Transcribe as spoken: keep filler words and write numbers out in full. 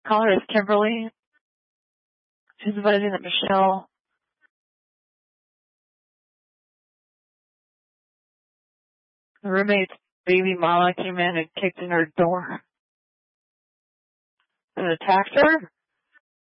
caller is Kimberly. She's advising that Michelle the roommate's baby mama came in and kicked in her door and attacked her.